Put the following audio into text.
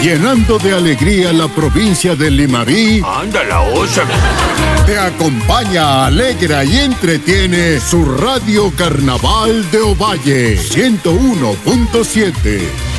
llenando de alegría la provincia de Limarí. ¡Anda la osa! Te acompaña, alegra y entretiene su Radio Carnaval de Ovalle 101.7.